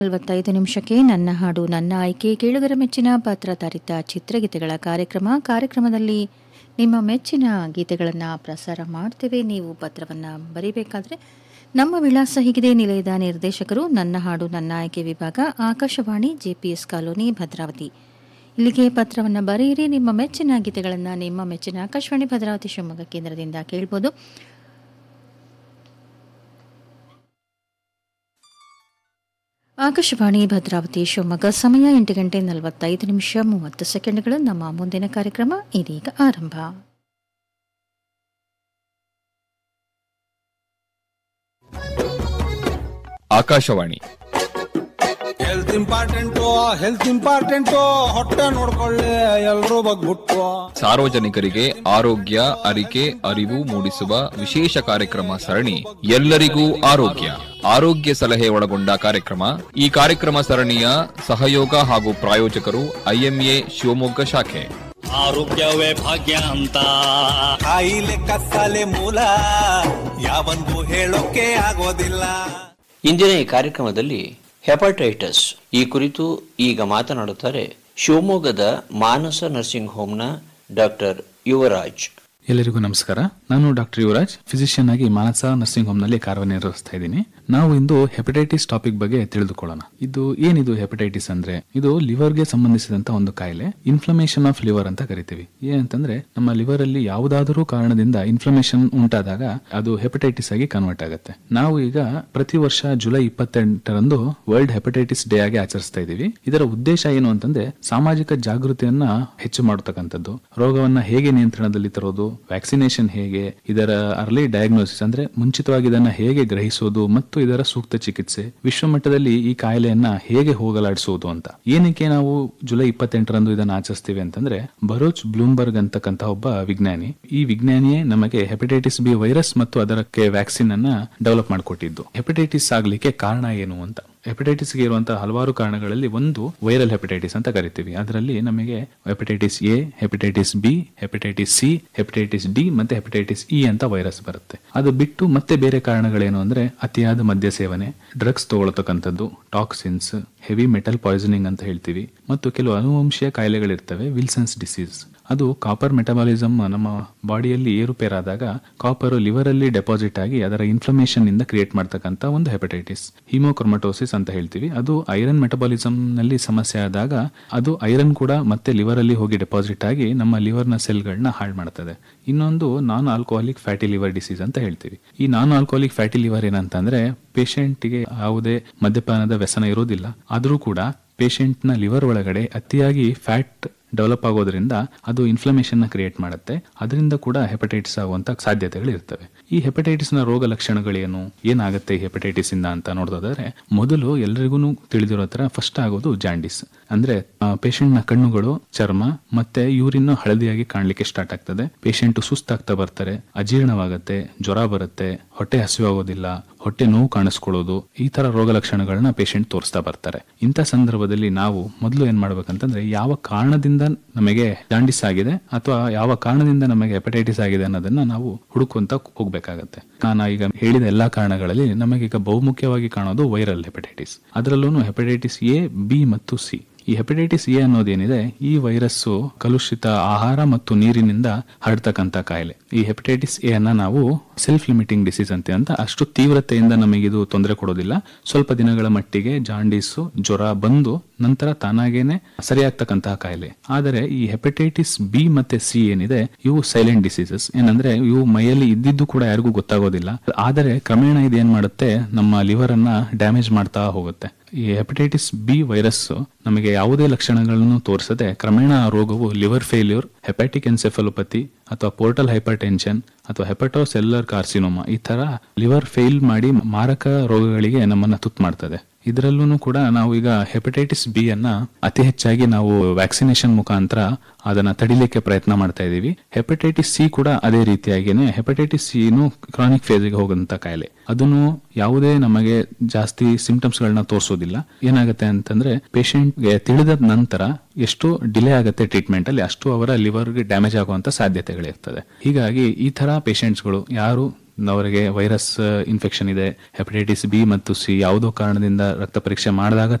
45 ನನ್ನ ಹಾಡು ನನ್ನ ಆಯ್ಕೆ ಕೇಳುಗರ ಮೆಚ್ಚಿನ ಪಾತ್ರಧಾರಿತ ಚಿತ್ರಗೀತೆಗಳ ಕಾರ್ಯಕ್ರಮದಲ್ಲಿ ನಿಮ್ಮ ಮೆಚ್ಚಿನ ಗೀತೆಗಳನ್ನು ಪ್ರಸಾರ ಮಾಡ್ತೇವೆ. ನೀವು ಪತ್ರವನ್ನು ಬರೀಬೇಕಾದ್ರೆ ನಮ್ಮ ವಿಳಾಸ ಹೀಗಿದೆ. ನಿಲಯದ ನಿರ್ದೇಶಕರು ನನ್ನ ಹಾಡು ನನ್ನ ಆಯ್ಕೆ ವಿಭಾಗ, ಆಕಾಶವಾಣಿ, JPS ಕಾಲೋನಿ, ಭದ್ರಾವತಿ. ಇಲ್ಲಿಗೆ ಪತ್ರವನ್ನು ಬರೆಯಿರಿ. ನಿಮ್ಮ ಮೆಚ್ಚಿನ ಗೀತೆಗಳನ್ನು ನಿಮ್ಮ ಮೆಚ್ಚಿನ ಆಕಾಶವಾಣಿ ಭದ್ರಾವತಿ ಶಿವಮೊಗ್ಗ ಕೇಂದ್ರದಿಂದ ಕೇಳ್ಬೋದು. ಆಕಾಶವಾಣಿ ಭದ್ರಾವತಿ ಶಿವಮೊಗ್ಗ, ಸಮಯ 8 ಗಂಟೆ 45 ನಿಮಿಷ 30 ಸೆಕೆಂಡ್ಗಳು. ನಮ್ಮ ಮುಂದಿನ ಕಾರ್ಯಕ್ರಮ ಇದೀಗ ಆರಂಭ. ಆಕಾಶವಾಣಿ ಹೆಲ್ತ್ ಇಂಪಾರ್ಟೆಂಟು ಹೊಟ್ಟೆ ನೋಡ್ಕೊಳ್ಳಿ ಎಲ್ರೂ ಬಗ್ಬಿಟ್ಟು. ಸಾರ್ವಜನಿಕರಿಗೆ ಆರೋಗ್ಯ ಅರಿಕೆ ಅರಿವು ಮೂಡಿಸುವ ವಿಶೇಷ ಕಾರ್ಯಕ್ರಮ ಸರಣಿ ಎಲ್ಲರಿಗೂ ಆರೋಗ್ಯ ಸಲಹೆ ಒಳಗೊಂಡ ಕಾರ್ಯಕ್ರಮ. ಈ ಕಾರ್ಯಕ್ರಮ ಸರಣಿಯ ಸಹಯೋಗ ಹಾಗೂ ಪ್ರಾಯೋಜಕರು IMA ಶಿವಮೊಗ್ಗ ಶಾಖೆ. ಆರೋಗ್ಯವೇ ಭಾಗ್ಯ ಅಂತ ಕಾಯಿಲೆ ಕಸಾಲೆ ಮೂಲ ಯಾವಂದು ಹೇಳೋಕೆ ಆಗೋದಿಲ್ಲ. ಇಂದಿನ ಈ ಕಾರ್ಯಕ್ರಮದಲ್ಲಿ ಹೆಪಟೈಟಿಸ್ ಈ ಕುರಿತು ಈಗ ಮಾತನಾಡುತ್ತಾರೆ ಶಿವಮೊಗ್ಗದ ಮಾನಸ ನರ್ಸಿಂಗ್ ಹೋಮ್ನ ಡಾಕ್ಟರ್ ಯುವರಾಜ್. ಎಲ್ಲರಿಗೂ ನಮಸ್ಕಾರ. ನಾನು ಡಾಕ್ಟರ್ ಯುವರಾಜ್, ಫಿಸಿಷಿಯನ್ ಆಗಿ ಮಾನಸ ನರ್ಸಿಂಗ್ ಹೋಮ್ ನಲ್ಲಿ ಕಾರ್ಯನಿರ್ವಹಿಸ್ತಾ ಇದ್ದೀನಿ. ನಾವು ಇಂದು ಹೆಪಟೈಟಿಸ್ ಟಾಪಿಕ್ ಬಗ್ಗೆ ತಿಳಿದುಕೊಳ್ಳೋಣ. ಏನಿದು ಹೆಪಟೈಟಿಸ್ ಅಂದ್ರೆ, ಇದು ಲಿವರ್ ಗೆ ಸಂಬಂಧಿಸಿದಂತ ಒಂದು ಕಾಯಿಲೆ. ಇನ್ಫ್ಲಮೇಷನ್ ಆಫ್ ಲಿವರ್ ಅಂತ ಕರಿತೀವಿ. ಏನಂತಂದ್ರೆ, ನಮ್ಮ ಲಿವರ್ ಅಲ್ಲಿ ಯಾವುದಾದರೂ ಕಾರಣದಿಂದ ಇನ್ಫ್ಲಮೇಷನ್ ಉಂಟಾದಾಗ ಅದು ಹೆಪಟೈಟಿಸ್ ಆಗಿ ಕನ್ವರ್ಟ್ ಆಗುತ್ತೆ. ನಾವು ಈಗ ಪ್ರತಿ ವರ್ಷ ಜುಲೈ 28ರಂದು ವರ್ಲ್ಡ್ ಹೆಪಟೈಟಿಸ್ ಡೇ ಆಗಿ ಆಚರಿಸ್ತಾ ಇದೀವಿ. ಇದರ ಉದ್ದೇಶ ಏನು ಅಂತಂದ್ರೆ, ಸಾಮಾಜಿಕ ಜಾಗೃತಿಯನ್ನ ಹೆಚ್ಚು ಮಾಡತಕ್ಕಂಥದ್ದು, ರೋಗವನ್ನ ಹೇಗೆ ನಿಯಂತ್ರಣದಲ್ಲಿ ತರೋದು, ವ್ಯಾಕ್ಸಿನೇಷನ್ ಹೇಗೆ, ಇದರ ಅರ್ಲಿ ಡಯಾಗ್ನೋಸಿಸ್ ಅಂದ್ರೆ ಮುಂಚಿತವಾಗಿ ಇದನ್ನ ಹೇಗೆ ಗ್ರಹಿಸೋದು ಮತ್ತು ಇದರ ಸೂಕ್ತ ಚಿಕಿತ್ಸೆ, ವಿಶ್ವಮಟ್ಟದಲ್ಲಿ ಈ ಕಾಯಿಲೆಯನ್ನ ಹೇಗೆ ಹೋಗಲಾಡಿಸುವುದು ಅಂತ. ಏನಕ್ಕೆ ನಾವು ಜುಲೈ 28ರಂದು ಇದನ್ನ ಆಚರಿಸ್ತೀವಿ ಅಂತಂದ್ರೆ, ಬರೋಚ್ ಬ್ಲೂಮ್ಬರ್ಗ್ ಅಂತಕ್ಕಂಥ ಒಬ್ಬ ವಿಜ್ಞಾನಿ, ಈ ವಿಜ್ಞಾನಿಯೇ ನಮಗೆ ಹೆಪಟೈಟಿಸ್ ಬಿ ವೈರಸ್ ಮತ್ತು ಅದಕ್ಕೆ ವ್ಯಾಕ್ಸಿನ್ ಅನ್ನ ಡೆವಲಪ್ ಮಾಡಿಕೊಟ್ಟಿದ್ದು. ಹೆಪಟೈಟಿಸ್ ಆಗ್ಲಿಕ್ಕೆ ಕಾರಣ ಏನು ಅಂತ, ಹೆಪಟೈಟಿಸ್ಗೆ ಇರುವಂತಹ ಹಲವಾರು ಕಾರಣಗಳಲ್ಲಿ ಒಂದು ವೈರಲ್ ಹೆಪಟೈಟಿಸ್ ಅಂತ ಕರಿತೀವಿ. ಅದರಲ್ಲಿ ನಮಗೆ hepatitis A, hepatitis B, hepatitis C, hepatitis D ಮತ್ತೆ ಹೆಪಟೈಟಿಸ್ ಇ ಅಂತ ವೈರಸ್ ಬರುತ್ತೆ. ಅದು ಬಿಟ್ಟು ಮತ್ತೆ ಬೇರೆ ಕಾರಣಗಳೇನು ಅಂದ್ರೆ, ಅತಿಯಾದ ಮದ್ಯ ಸೇವನೆ, drugs ತಗೊಳ್ತಕ್ಕಂಥದ್ದು, toxins, heavy metal poisoning ಅಂತ ಹೇಳ್ತೀವಿ, ಮತ್ತು ಕೆಲವು ಅನುವಂಶೀಯ ಕಾಯಿಲೆಗಳಿರ್ತವೆ. ವಿಲ್ಸನ್ಸ್ ಡಿಸೀಸ್, ಅದು ಕಾಪರ್ ಮೆಟಬಾಲಿಸಮ್ ನಮ್ಮ ಬಾಡಿಯಲ್ಲಿ ಏರುಪೇರಾದಾಗ ಕಾಪರ್ ಲಿವರ್ ಅಲ್ಲಿ ಡೆಪಾಸಿಟ್ ಆಗಿ ಅದರ ಇನ್ಫ್ಲಮೇಷನ್ ಇಂದ ಕ್ರಿಯೇಟ್ ಮಾಡ್ತಕ್ಕಂಥ ಒಂದು ಹೆಪಟೈಟಿಸ್. ಹಿಮೋಕ್ರೊಮಟೋಸಿಸ್ ಅಂತ ಹೇಳ್ತೀವಿ, ಅದು ಐರನ್ ಮೆಟಬಾಲಿಸಮ್ ನಲ್ಲಿ ಸಮಸ್ಯೆ ಆದಾಗ ಅದು ಐರನ್ ಕೂಡ ಮತ್ತೆ ಲಿವರ್ ಅಲ್ಲಿ ಹೋಗಿ ಡೆಪಾಸಿಟ್ ಆಗಿ ನಮ್ಮ ಲಿವರ್ ನ ಸೆಲ್ ಗಳನ್ನ ಹಾಳು ಮಾಡ್ತದೆ. ಇನ್ನೊಂದು non alcoholic fatty liver disease ಅಂತ ಹೇಳ್ತೀವಿ. ಈ ನಾನ್ ಆಲ್ಕೋಹಾಲಿಕ್ ಫ್ಯಾಟಿ ಲಿವರ್ ಏನಂತಂದ್ರೆ, ಪೇಷಂಟ್ ಗೆ ಯಾವುದೇ ಮದ್ಯಪಾನದ ವ್ಯಸನ ಇರೋದಿಲ್ಲ, ಆದ್ರೂ ಕೂಡ ಪೇಷಂಟ್ ನ ಲಿವರ್ ಒಳಗಡೆ ಅತಿಯಾಗಿ ಫ್ಯಾಟ್ ಡೆವಲಪ್ ಆಗೋದ್ರಿಂದ ಅದು ಇನ್ಫ್ಲಮೇಷನ್ ನ ಕ್ರಿಯೇಟ್ ಮಾಡುತ್ತೆ. ಅದರಿಂದ ಕೂಡ ಹೆಪಟೈಟಿಸ್ ಆಗುವಂತ ಸಾಧ್ಯತೆಗಳು ಇರ್ತವೆ. ಈ ಹೆಪಟೈಟಿಸ್ ನ ರೋಗ ಲಕ್ಷಣಗಳೇನು, ಏನಾಗುತ್ತೆ ಹೆಪಟೈಟಿಸ್ ಇಂದ ಅಂತ ನೋಡೋದಾದ್ರೆ, ಮೊದಲು ಎಲ್ಲರಿಗೂ ತಿಳಿದಿರೋ ತರ ಫಸ್ಟ್ ಆಗೋದು ಜಾಂಡಿಸ್. ಅಂದ್ರೆ ಪೇಷಂಟ್ ನ ಕಣ್ಣುಗಳು, ಚರ್ಮ ಮತ್ತೆ ಯೂರಿನ್ ಹಳದಿಯಾಗಿ ಕಾಣ್ಲಿಕ್ಕೆ ಸ್ಟಾರ್ಟ್ ಆಗ್ತದೆ. ಪೇಷಂಟ್ ಸುಸ್ತಾಗ್ತಾ ಬರ್ತಾರೆ, ಅಜೀರ್ಣವಾಗುತ್ತೆ, ಜ್ವರ ಬರುತ್ತೆ, ಹೊಟ್ಟೆ ಹಸಿವಾಗೋದಿಲ್ಲ, ಹೊಟ್ಟೆ ನೋವು ಕಾಣಿಸ್ಕೊಳ್ಳೋದು, ಈ ತರ ರೋಗ ಲಕ್ಷಣಗಳನ್ನ ಪೇಷಂಟ್ ತೋರಿಸ್ತಾ ಬರ್ತಾರೆ. ಇಂಥ ಸಂದರ್ಭದಲ್ಲಿ ನಾವು ಮೊದಲು ಏನ್ ಮಾಡ್ಬೇಕಂತಂದ್ರೆ, ಯಾವ ಕಾರಣದಿಂದ ನಮಗೆ ಜಾಂಡಿಸ್ ಆಗಿದೆ ಅಥವಾ ಯಾವ ಕಾರಣದಿಂದ ನಮಗೆ ಹೆಪಟೈಟಿಸ್ ಆಗಿದೆ ಅನ್ನೋದನ್ನ ನಾವು ಹುಡುಕುವಂತ ಹೋಗ್ಬೇಕಾಗತ್ತೆ. ನಾನು ಈಗ ಹೇಳಿದ ಎಲ್ಲಾ ಕಾರಣಗಳಲ್ಲಿ ನಮಗೀಗ ಬಹುಮುಖ್ಯವಾಗಿ ಕಾಣೋದು ವೈರಲ್ ಹೆಪಟೈಟಿಸ್. ಅದರಲ್ಲೂ ಹೆಪಟೈಟಿಸ್ ಎ, ಬಿ ಮತ್ತು ಸಿ. ಈ ಹೆಪಟೈಟಿಸ್ ಎ ಅನ್ನೋದೇನಿದೆ, ಈ ವೈರಸ್ಸು ಕಲುಷಿತ ಆಹಾರ ಮತ್ತು ನೀರಿನಿಂದ ಹರಡ್ತಕ್ಕಂಥ ಕಾಯಿಲೆ. ಈ ಹೆಪಟೈಟಿಸ್ ಎ ಅನ್ನ ನಾವು ಸೆಲ್ಫ್ ಲಿಮಿಟಿಂಗ್ ಡಿಸೀಸ್ ಅಂತ ಅಷ್ಟು ತೀವ್ರತೆಯಿಂದ ನಮಗಿದು ತೊಂದರೆ ಕೊಡೋದಿಲ್ಲ. ಸ್ವಲ್ಪ ದಿನಗಳ ಮಟ್ಟಿಗೆ ಜಾಂಡೀಸು, ಜ್ವರ ಬಂದು ನಂತರ ತಾನಾಗೇನೆ ಸರಿಯಾಗ್ತಕ್ಕಂತಹ ಕಾಯಿಲೆ. ಆದರೆ ಈ ಹೆಪಟೈಟಿಸ್ ಬಿ ಮತ್ತೆ ಸಿ ಏನಿದೆ, ಇವು ಸೈಲೆಂಟ್ ಡಿಸೀಸಸ್. ಏನಂದ್ರೆ, ಇವು ಮೈಯಲ್ಲಿ ಇದ್ದಿದ್ದು ಕೂಡ ಯಾರಿಗೂ ಗೊತ್ತಾಗೋದಿಲ್ಲ. ಆದರೆ ಕ್ರಮೇಣ ಇದೇನ್ ಮಾಡುತ್ತೆ, ನಮ್ಮ ಲಿವರ್ ಅನ್ನ ಡ್ಯಾಮೇಜ್ ಮಾಡ್ತಾ ಹೋಗುತ್ತೆ. ಈ ಹೆಪಟೈಟಿಸ್ ಬಿ ವೈರಸ್ ನಮಗೆ ಯಾವುದೇ ಲಕ್ಷಣಗಳನ್ನು ತೋರಿಸದೆ ಕ್ರಮೇಣ ಆ ರೋಗವು ಲಿವರ್ ಫೇಲ್ಯೂರ್, ಹೆಪಾಟಿಕ್ ಎನ್ಸೆಫಲೋಪತಿ ಅಥವಾ ಪೋರ್ಟಲ್ ಹೈಪರ್ ಟೆನ್ಷನ್ ಅಥವಾ ಹೆಪಟೋಸೆಲ್ಲರ್ ಕಾರ್ಸಿನೋಮಾ ಈ ತರ ಲಿವರ್ ಫೇಲ್ ಮಾಡಿ ಮಾರಕ ರೋಗಗಳಿಗೆ ನಮ್ಮನ್ನ ತುತ್ತು ಮಾಡ್ತದೆ. ಇದರಲ್ಲೂ ಕೂಡ ನಾವು ಈಗ ಹೆಪಟೈಟಿಸ್ ಬಿ ಅನ್ನ ಅತಿ ಹೆಚ್ಚಾಗಿ ನಾವು ವ್ಯಾಕ್ಸಿನೇಷನ್ ಮುಖಾಂತರ ಅದನ್ನ ತಡಿಲಿಕ್ಕೆ ಪ್ರಯತ್ನ ಮಾಡ್ತಾ ಇದೀವಿ. ಹೆಪಟೈಟಿಸ್ ಸಿ ಕೂಡ ಅದೇ ರೀತಿಯಾಗಿನೇ. ಹೆಪಟೈಟಿಸ್ ಸಿನು ಕ್ರಾನಿಕ್ ಫೇಸ್ಗೆ ಹೋಗುವಂತ ಕಾಯಿಲೆ. ಅದನ್ನು ಯಾವುದೇ ನಮಗೆ ಜಾಸ್ತಿ ಸಿಂಪ್ಟಮ್ಸ್ ಗಳನ್ನ ತೋರಿಸೋದಿಲ್ಲ. ಏನಾಗುತ್ತೆ ಅಂತಂದ್ರೆ, ಪೇಷಂಟ್ ಗೆ ತಿಳಿದ ನಂತರ ಎಷ್ಟು ಡಿಲೇ ಆಗುತ್ತೆ ಟ್ರೀಟ್ಮೆಂಟ್ ಅಲ್ಲಿ, ಅಷ್ಟು ಅವರ ಲಿವರ್ಗೆ ಡ್ಯಾಮೇಜ್ ಆಗುವಂತ ಸಾಧ್ಯತೆಗಳಿರ್ತದೆ. ಹೀಗಾಗಿ ಈ ತರ ಪೇಷಂಟ್ಸ್ಗಳು ಯಾರು ಅವರಿಗೆ ವೈರಸ್ ಇನ್ಫೆಕ್ಷನ್ ಇದೆ, ಹೆಪಟೈಟಿಸ್ ಬಿ ಮತ್ತು ಸಿ ಯಾವುದೋ ಕಾರಣದಿಂದ ರಕ್ತ ಪರೀಕ್ಷೆ ಮಾಡಿದಾಗ